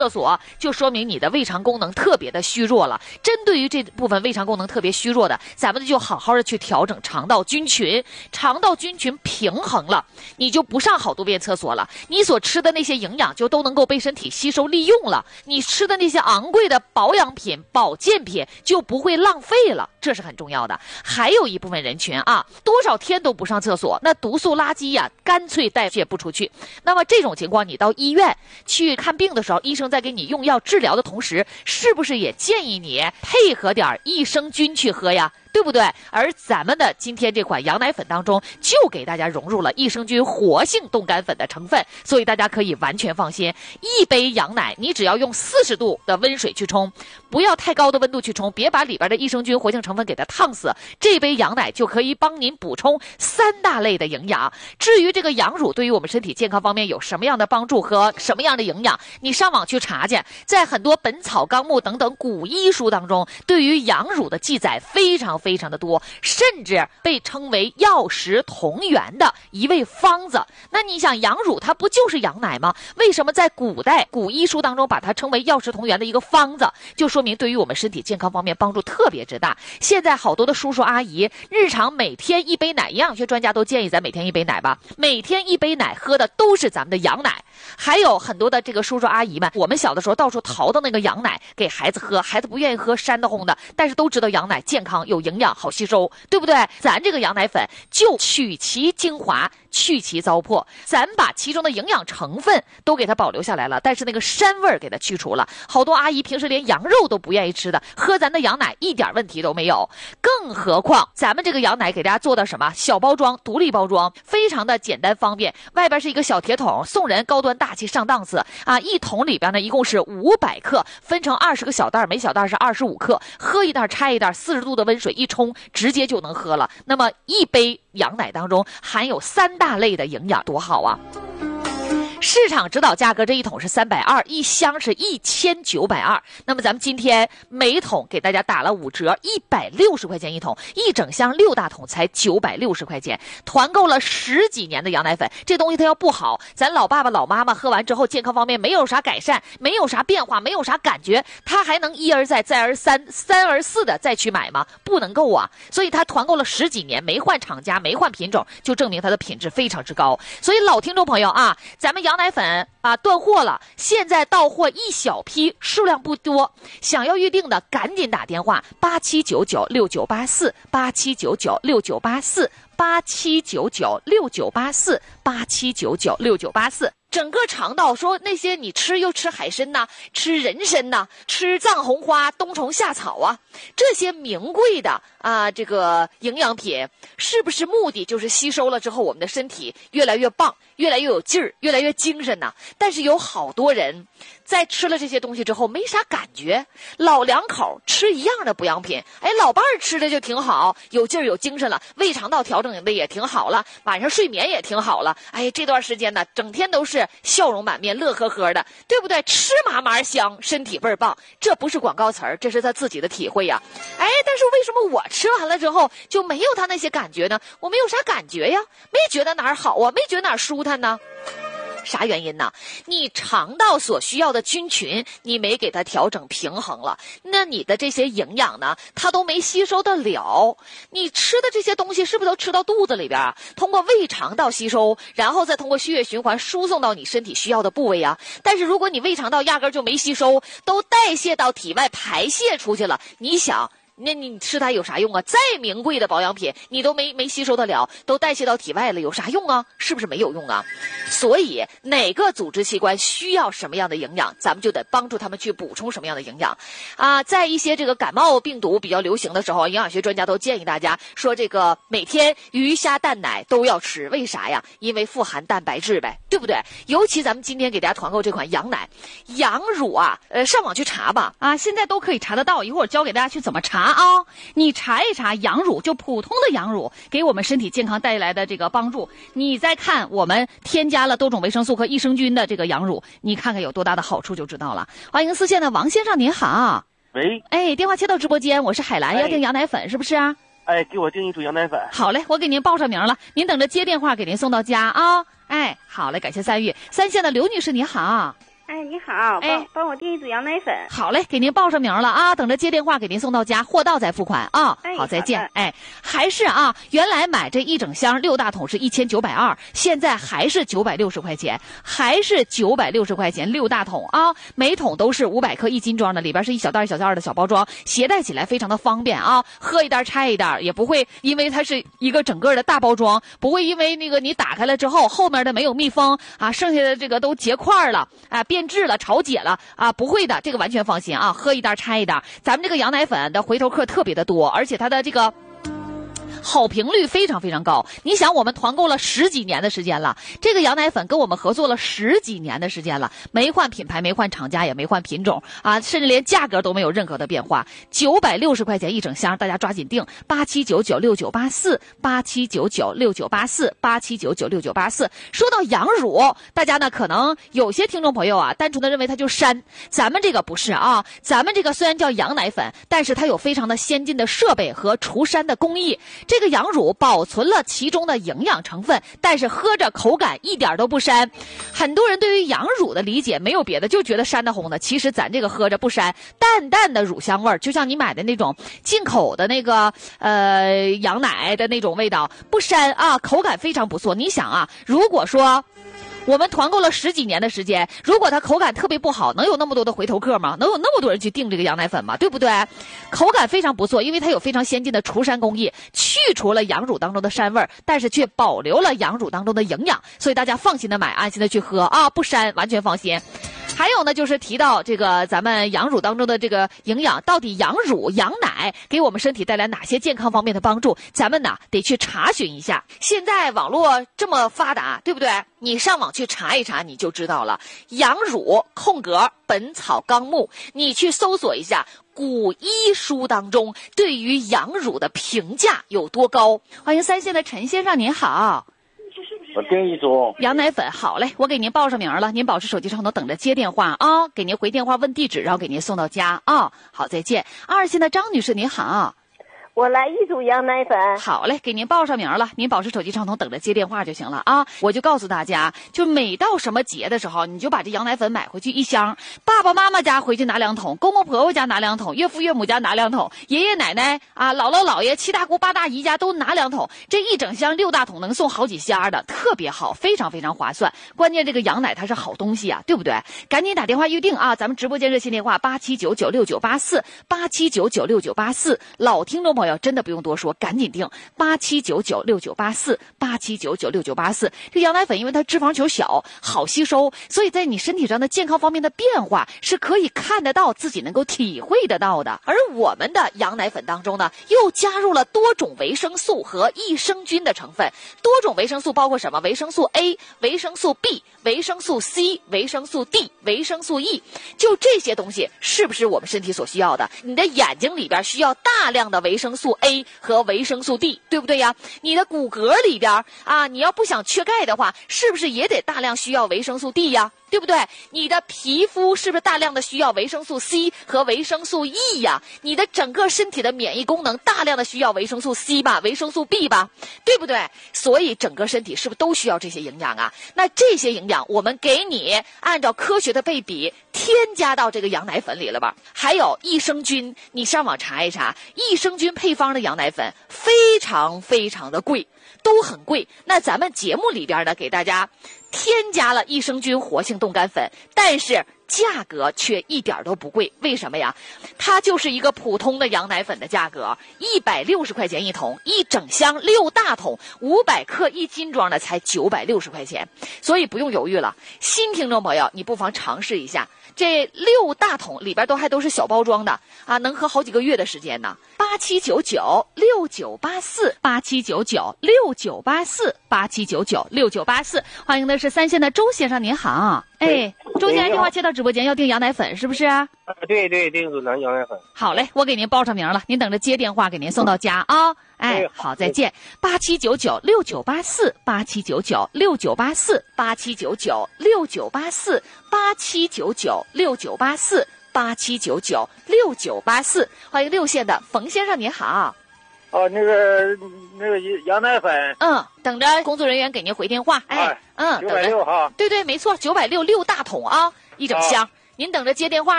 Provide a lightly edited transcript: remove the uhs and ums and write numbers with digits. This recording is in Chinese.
厕所，就说明你的胃肠功能特别的虚弱了。针对于这部分胃肠功能特别虚弱的，咱们就好好的去调整肠道菌群，肠道菌群平衡了，你就不上好多遍厕所了，你所吃的那些营养就都能够被身体吸收利用了，你吃的那些昂贵的保养品、保健品就不会浪费了，这是很重要的。还有一部分人群啊，多少天都不上厕所，那毒素垃圾呀，干脆代谢不出去。那么这种情况，你到医院去看病的时候，医生在给你用药治疗的同时，是不是也建议你配合点益生菌去喝呀？对不对？而咱们的今天这款羊奶粉当中，就给大家融入了益生菌活性冻干粉的成分，所以大家可以完全放心。一杯羊奶，你只要用40度的温水去冲，不要太高的温度去冲，别把里边的益生菌活性成分给它烫死。这杯羊奶就可以帮您补充3大类的营养。至于这个羊乳对于我们身体健康方面有什么样的帮助和什么样的营养，你上网去查去，在很多《本草纲目》等等古医书当中，对于羊乳的记载非常的多，甚至被称为药食同源的一味方子。那你想，羊乳它不就是羊奶吗？为什么在古代古医书当中把它称为药食同源的一个方子？就说明对于我们身体健康方面帮助特别之大。现在好多的叔叔阿姨，日常每天一杯奶，营养学专家都建议咱每天一杯奶吧，每天一杯奶喝的都是咱们的羊奶。还有很多的这个叔叔阿姨们，我们小的时候到处淘的那个羊奶给孩子喝，孩子不愿意喝，膻得慌的，但是都知道羊奶健康有营养好吸收，对不对？咱这个羊奶粉就取其精华，去其糟粕，咱把其中的营养成分都给它保留下来了，但是那个膻味儿给它去除了。好多阿姨平时连羊肉都不愿意吃的，喝咱的羊奶一点问题都没有。更何况咱们这个羊奶给大家做的什么小包装、独立包装，非常的简单方便，外边是一个小铁桶，送人高端大气上档次啊！一桶里边呢一共是500克，分成20个小袋，每小袋是25克，喝一袋拆一袋，40度的温水一冲，直接就能喝了。那么一杯羊奶当中含有3大类的营养，多好啊！市场指导价格这一桶是320，一箱是1920。那么咱们今天每桶给大家打了5折，160块钱一桶，一整箱6大桶才960块钱。团购了10几年的羊奶粉，这东西它要不好，咱老爸爸老妈妈喝完之后健康方面没有啥改善，没有啥变化，没有啥感觉，他还能一而再再而三三而四的再去买吗？不能够啊！所以他团购了10几年，没换厂家，没换品种，就证明它的品质非常之高。所以老听众朋友啊，咱们羊奶粉啊断货了，现在到货一小批，数量不多，想要预定的赶紧打电话87996984，87996984，87996984，整个肠道说那些你吃又吃海参呐，吃人参呐，吃藏红花、冬虫夏草啊，这些名贵的啊这个营养品，是不是目的就是吸收了之后我们的身体越来越棒，越来越有劲儿，越来越精神呐？但是有好多人在吃了这些东西之后没啥感觉，老两口吃一样的补养品，哎，老伴儿吃的就挺好，有劲儿有精神了，胃肠道调整的也挺好了，晚上睡眠也挺好了，哎，这段时间呢整天都是笑容满面，乐呵呵的，对不对？吃嘛嘛香，身体倍儿棒，这不是广告词儿，这是他自己的体会呀。哎，但是为什么我吃完了之后就没有他那些感觉呢？我没有啥感觉呀，没觉得哪儿好啊，没觉得哪儿舒坦呢？啥原因呢？你肠道所需要的菌群你没给它调整平衡了，那你的这些营养呢它都没吸收得了。你吃的这些东西是不是都吃到肚子里边，通过胃肠道吸收，然后再通过血液循环输送到你身体需要的部位啊？但是如果你胃肠道压根就没吸收，都代谢到体外排泄出去了，你想那你吃它有啥用啊？再名贵的保养品你都没吸收得了，都代谢到体外了，有啥用啊？是不是没有用啊？所以哪个组织器官需要什么样的营养，咱们就得帮助他们去补充什么样的营养啊。在一些这个感冒病毒比较流行的时候，营养学专家都建议大家说，这个每天鱼虾蛋奶都要吃，为啥呀？因为富含蛋白质呗，对不对？尤其咱们今天给大家团购这款羊奶羊乳啊，上网去查吧啊，现在都可以查得到，一会儿教给大家去怎么查啊。你查一查羊乳，就普通的羊乳给我们身体健康带来的这个帮助，你再看我们添加了多种维生素和益生菌的这个羊乳，你看看有多大的好处就知道了。欢迎4线的王先生，您好。 喂， 哎，电话接到直播间，我是海兰，要订羊奶粉是不是啊？ 哎，给我订一组羊奶粉。 好嘞，我给您报上名了，您等着接电话给您送到家啊。哎，好嘞，感谢参与。3线的刘女士，你好。 哎，你好，帮我订一组羊奶粉。 好嘞，给您报上名了啊，等着接电话给您送到家，货到再付款啊。好，再见。还是啊，原来买这一整箱6大桶是1920，现在还是960块钱，还是960块钱6大桶啊，每桶都是500克1斤装的，里边是一小袋一小袋的小包装，携带起来非常的方便啊，喝一袋拆一袋，也不会因为它是一个整个的大包装，不会因为那个你打开了之后后面的没有密封啊，剩下的这个都结块了啊，变质了，潮解了啊，不会的，这个完全放心啊，喝一袋拆一袋。咱们这个羊奶粉的回头客特别的多，而且它的这个好评率非常非常高。你想，我们团购了10几年的时间了，这个羊奶粉跟我们合作了10几年的时间了，没换品牌，没换厂家，也没换品种啊，甚至连价格都没有任何的变化。960块钱一整箱，大家抓紧订879969848799698487996984。说到羊乳，大家呢可能有些听众朋友啊，单纯的认为它就是膻，咱们这个不是啊，咱们这个虽然叫羊奶粉，但是它有非常的先进的设备和除膻的工艺。这个羊乳保存了其中的营养成分，但是喝着口感一点都不膻。很多人对于羊乳的理解没有别的，就觉得膻的红的，其实咱这个喝着不膻，淡淡的乳香味儿，就像你买的那种进口的那个羊奶的那种味道，不膻啊，口感非常不错。你想啊，如果说我们团购了10几年的时间，如果它口感特别不好，能有那么多的回头客吗？能有那么多人去订这个羊奶粉吗？对不对？口感非常不错，因为它有非常先进的除膻工艺，去除了羊乳当中的膻味儿，但是却保留了羊乳当中的营养，所以大家放心的买，安心的去喝啊，不膻，完全放心。还有呢，就是提到这个咱们羊乳当中的这个营养，到底羊乳、羊奶给我们身体带来哪些健康方面的帮助？咱们呢得去查询一下。现在网络这么发达，对不对？你上网去查一查，你就知道了。羊乳空格本草纲目，你去搜索一下古医书当中对于羊乳的评价有多高。欢迎3线的陈先生，您好。 我订一组羊奶粉。好嘞，我给您报上名了，您保持手机上头等着接电话啊，给您回电话问地址，然后给您送到家啊。好，再见。2线的张女士，您好。 我来一组羊奶粉。 好嘞，给您报上名了，您保持手机畅通，等着接电话就行了啊。我就告诉大家，就每到什么节的时候，你就把这羊奶粉买回去1箱，爸爸妈妈家回去拿2桶，公公婆婆家拿2桶，岳父岳母家拿2桶，爷爷奶奶啊、姥姥姥爷、7大姑8大姨家都拿2桶，这一整箱6大桶能送好几箱的，特别好，非常非常划算。关键这个羊奶它是好东西啊，对不对？赶紧打电话预定啊，咱们直播间热线电话8799698487996984，老听众朋友真的不用多说，赶紧订8799698487996984。这羊奶粉因为它脂肪球小，好吸收，所以在你身体上的健康方面的变化是可以看得到，自己能够体会得到的。而我们的羊奶粉当中呢，又加入了多种维生素和益生菌的成分。多种维生素包括什么？维生素 A、维生素 B、维生素 C、维生素 D、维生素 E， 就这些东西是不是我们身体所需要的？你的眼睛里边需要大量的维生素 A 和维生素 D， 对不对呀？你的骨骼里边啊，你要不想缺钙的话，是不是也得大量需要维生素 D 呀？对不对？你的皮肤是不是大量的需要维生素 C 和维生素 E 呀？你的整个身体的免疫功能大量的需要维生素 C 吧，维生素 B 吧，对不对？所以整个身体是不是都需要这些营养啊？那这些营养我们给你按照科学的配比添加到这个羊奶粉里了吧？还有益生菌，你上网查一查，益生菌配方的羊奶粉非常非常的贵，都很贵。那咱们节目里边呢，给大家添加了益生菌活性冻干粉，但是价格却一点都不贵。为什么呀？它就是一个普通的羊奶粉的价格，160块钱一桶，一整箱6大桶，500克1斤装的才960块钱。所以不用犹豫了，新听众朋友，你不妨尝试一下。这6大桶里边还都是小包装的啊，能喝好几个月的时间呢。87996984，87996984，87996984。欢迎的是3线的周先生，您好。哎，周先生电话接到直播间，要订羊奶粉是不是啊？ 对，订组羊奶粉。 好嘞，我给您报上名了，您等着接电话给您送到家啊。哎，好，再见。87996984，87996984，87996984，87996984。欢迎6线的冯先生，您好。 哦，那个羊奶粉。 等着工作人员给您回电话。 960哈。 对，没错，960，6大桶啊，一整箱。您等着接电话。